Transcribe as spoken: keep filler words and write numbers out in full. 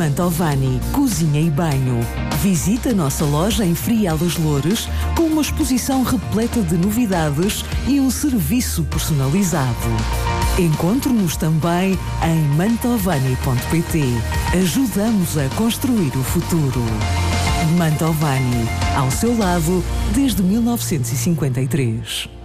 Mantovani Cozinha e Banho. Visita a nossa loja em Frial das Loures com uma exposição repleta de novidades e um serviço personalizado. Encontre-nos também em mantovani ponto pt. Ajudamos a construir o futuro. Mantovani, ao seu lado desde mil novecentos e cinquenta e três.